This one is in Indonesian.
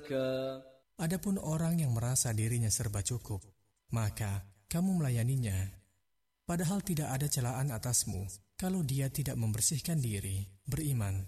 Adapun orang yang merasa dirinya serba cukup, maka kamu melayaninya. Padahal tidak ada celaan atasmu kalau dia tidak membersihkan diri, beriman,